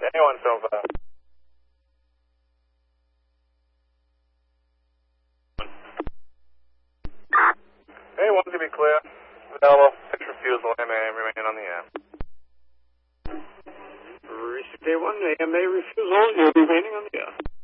A175. A1 to be clear. Available. 6 refusal. AMA remaining on the air. Received A1, AMA refusal. You're remaining on the air.